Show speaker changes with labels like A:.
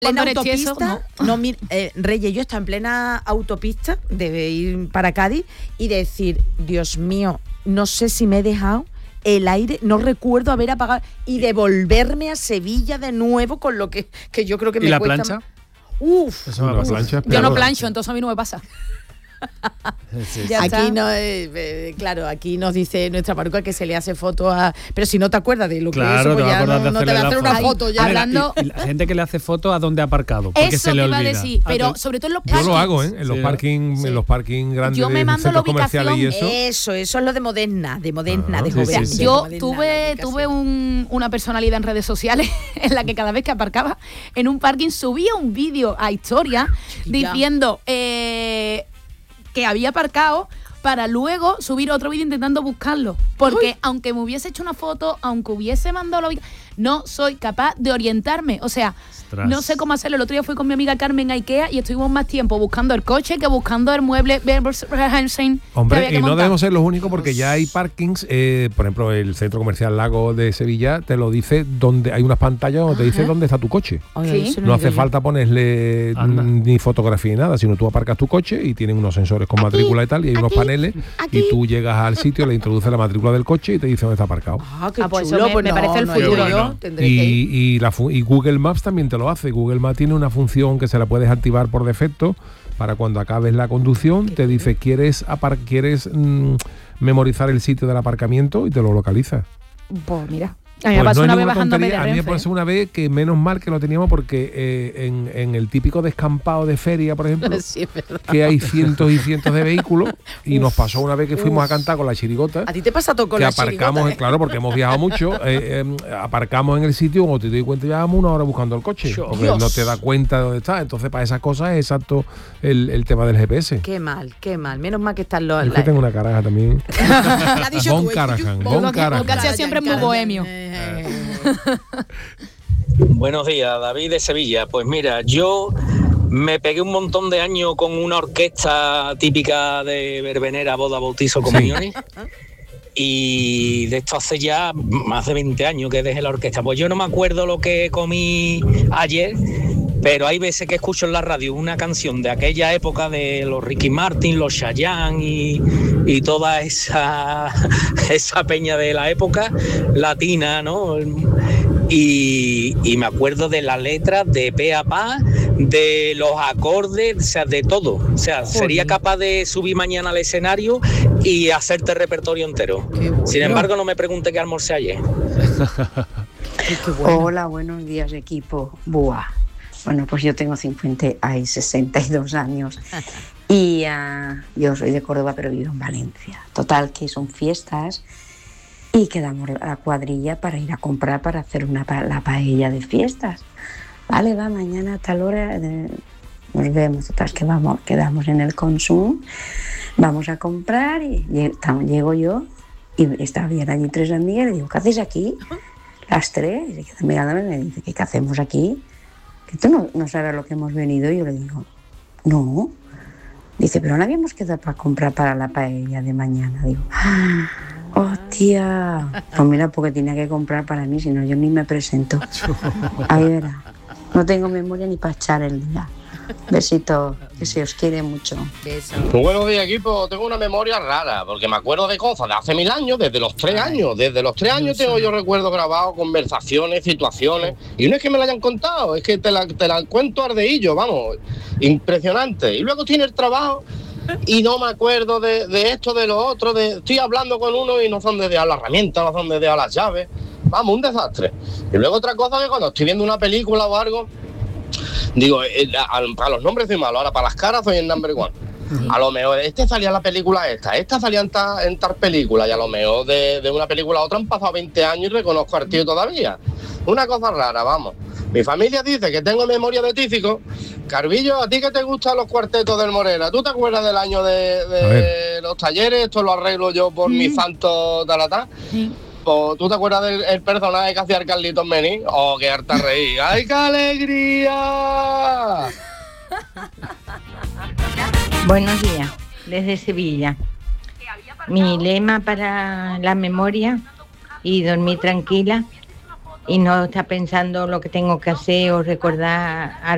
A: plena autopista, Reyes, yo estaba en plena autopista de ir para Cádiz y decir, Dios mío, no sé si me he dejado el aire, no recuerdo haber apagado, y devolverme a Sevilla de nuevo con lo que yo creo que me cuesta. ¿Y la plancha?
B: Eso me plancha.
C: Yo no plancho, entonces a mí no me pasa.
A: Sí. Aquí no, claro, aquí nos dice nuestra Maruca que se le hace fotos a, pero si no te acuerdas de lo que es eso, pues ya no te va a hacer una foto ya.
B: Hablando, y la gente que le hace fotos a dónde ha aparcado, porque
C: eso
B: se le
C: olvida.
B: Decir,
C: pero sobre todo en los parkings.
B: Yo lo hago, en los parkings, en los parkings grandes,
C: yo me mando la ubicación
A: y eso es lo de moderna, de joven.
C: Sí. Yo tuve una personalidad en redes sociales en la que cada vez que aparcaba en un parking subía un vídeo a historia diciendo que había aparcado para luego subir otro vídeo intentando buscarlo. Porque aunque me hubiese hecho una foto, aunque hubiese mandado no soy capaz de orientarme. O sea, no sé cómo hacerlo. El otro día fui con mi amiga Carmen a Ikea y estuvimos más tiempo buscando el coche que buscando el mueble.
B: Hombre, y no debemos ser los únicos porque ya hay parkings, por ejemplo, el Centro Comercial Lago de Sevilla te lo dice, donde hay unas pantallas donde te dice dónde está tu coche.
A: ¿Sí?
B: No hace falta ponerle ni fotografía ni nada, sino tú aparcas tu coche y tienen unos sensores con matrícula y tal, y hay unos paneles, y tú llegas al sitio, le introduces la matrícula del coche y te dice dónde está aparcado.
A: Qué chulo, me parece el futuro.
B: Y Google Maps también te lo hace. Google Maps tiene una función que se la puedes activar por defecto para cuando acabes la conducción. Te dice, ¿quieres memorizar el sitio del aparcamiento? Y te lo localiza.
C: Pues mira, a mí me pasó una vez bajándome de Renfe.
B: A mí me pasó una vez que menos mal que lo teníamos porque en el típico descampado de feria, por ejemplo,
A: sí,
B: que hay cientos y cientos de vehículos, y nos pasó una vez que fuimos a cantar con la chirigota.
A: ¿A ti te pasa todo con la chirigota?
B: Aparcamos, claro, porque hemos viajado mucho, aparcamos en el sitio, cuando te doy cuenta llevamos una hora buscando el coche, porque no te das cuenta de dónde está. Entonces, para esas cosas es exacto el tema del GPS.
A: Qué mal. Menos mal que están los...
B: Es que tengo una caraja también. Bon
C: Carajan. Siempre es muy bohemio.
D: Buenos días, David de Sevilla. Pues mira, yo me pegué un montón de años con una orquesta típica de verbenera, boda, bautizo, comuniones. Y de esto hace ya más de 20 años que dejé la orquesta. Pues yo no me acuerdo lo que comí ayer, pero hay veces que escucho en la radio una canción de aquella época de los Ricky Martin, los Chayanne y toda esa peña de la época latina, ¿no? Y me acuerdo de las letras de pe a pa, de los acordes, o sea, de todo. O sea, sería capaz de subir mañana al escenario y hacerte repertorio entero. Sin embargo, no me pregunte qué almorcé ayer.
E: Hola, buenos días, equipo. Buah. Bueno, pues yo tengo 62 años y yo soy de Córdoba, pero vivo en Valencia. Total, que son fiestas y quedamos la cuadrilla para ir a comprar para hacer la paella de fiestas. Vale, va, mañana a tal hora nos vemos. Total, que quedamos en el Consum, vamos a comprar y llego yo y estaban allí 3 amigas y le digo, ¿qué hacéis aquí? Las 3, y se quedan mirándome y me dice, ¿qué hacemos aquí? Que tú no sabes lo que hemos venido. Y yo le digo, no. Dice, pero no habíamos quedado para comprar para la paella de mañana. Digo, ¡hostia! Pues mira, porque tenía que comprar para mí, si no yo ni me presento. Ahí verá. No tengo memoria ni para echar el día. Besito, que se os quiere mucho.
F: Muy buenos días, equipo. Tengo una memoria rara, porque me acuerdo de cosas de hace 1000 años, desde los 3 años. Desde los 3 años tengo yo recuerdos grabados, conversaciones, situaciones. Y no es que me la hayan contado, es que te la cuento ardeillo, vamos. Impresionante. Y luego tiene el trabajo y no me acuerdo de esto, de lo otro. Estoy hablando con uno y no son desde a la herramienta, no son desde a las llaves. Vamos, un desastre. Y luego otra cosa que cuando estoy viendo una película o algo, digo, para los nombres soy malo, ahora para las caras soy el number one. A lo mejor salía en la película esta salía en tal película, y a lo mejor de una película a otra han pasado 20 años y reconozco al tío todavía. Una cosa rara, vamos. Mi familia dice que tengo memoria de tísico. Carvillo, ¿a ti que te gustan los cuartetos del Morena? ¿Tú te acuerdas del año de los talleres? Esto lo arreglo yo por mi santo talatá. ¿Tú te acuerdas del personaje que hacía el Carlitos Mení? ¡Oh, qué harta reír! ¡Ay, qué alegría!
G: Buenos días, desde Sevilla. Mi lema para la memoria y dormir tranquila y no estar pensando lo que tengo que hacer o recordar